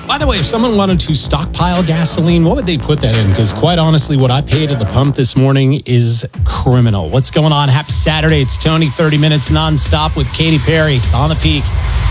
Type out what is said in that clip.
By the way, if someone wanted to stockpile gasoline, what would they put that in? Because quite honestly, what I paid at the pump this morning is criminal. What's going on? Happy Saturday. It's Tony, 30 minutes nonstop with Katy Perry on the Peak.